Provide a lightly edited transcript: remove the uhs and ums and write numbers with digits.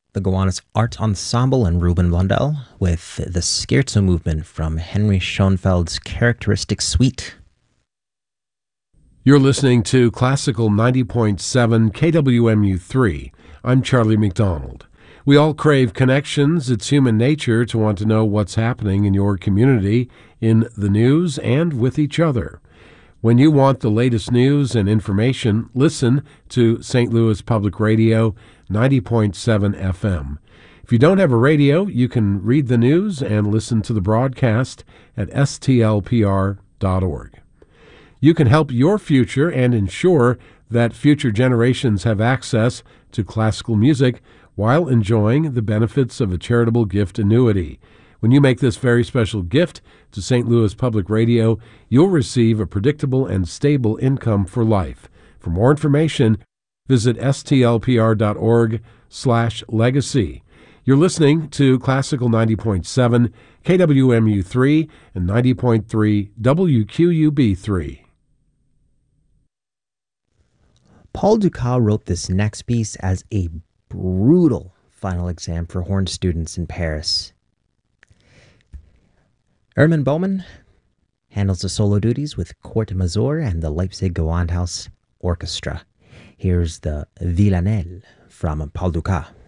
the Gowanus Art Ensemble and Ruben Blondell with the Scherzo movement from Henry Schoenfeld's Characteristic Suite. You're listening to Classical 90.7 KWMU3. I'm Charlie McDonald. We all crave connections. It's human nature to want to know what's happening in your community, in the news, and with each other. When you want the latest news and information, listen to St. Louis Public Radio 90.7 FM. If you don't have a radio, you can read the news and listen to the broadcast at stlpr.org. You can help your future and ensure that future generations have access to classical music while enjoying the benefits of a charitable gift annuity. When you make this very special gift to St. Louis Public Radio, you'll receive a predictable and stable income for life. For more information, visit stlpr.org/legacy. You're listening to Classical 90.7 KWMU3 and 90.3 WQUB3. Paul Dukas wrote this next piece as a brutal final exam for horn students in Paris. Erman Bowman handles the solo duties with Court Mazur and the Leipzig Gewandhaus Orchestra. Here's the Villanelle from Paul Dukas.